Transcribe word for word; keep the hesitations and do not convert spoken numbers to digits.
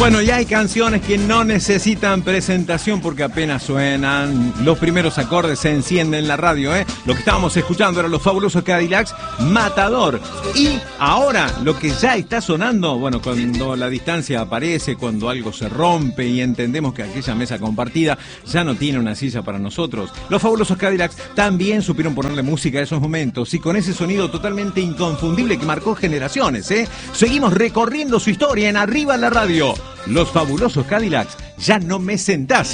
Bueno, ya hay canciones que no necesitan presentación porque apenas suenan los primeros acordes, se encienden en la radio, ¿eh? Lo que estábamos escuchando eran los Fabulosos Cadillacs, Matador. Y ahora, lo que ya está sonando, bueno, cuando la distancia aparece, cuando algo se rompe y entendemos que aquella mesa compartida ya no tiene una silla para nosotros, los Fabulosos Cadillacs también supieron ponerle música a esos momentos y con ese sonido totalmente inconfundible que marcó generaciones, ¿eh? Seguimos recorriendo su historia en Arriba en la Radio. Los Fabulosos Cadillacs, ya no me sentás.